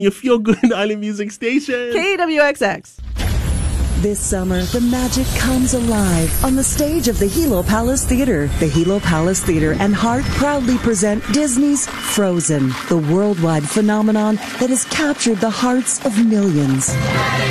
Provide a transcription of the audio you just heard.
Your feel good island music station. KWXX. This summer, the magic comes alive on the stage of the Hilo Palace Theater. The Hilo Palace Theater and Heart proudly present Disney's Frozen, the worldwide phenomenon that has captured the hearts of millions.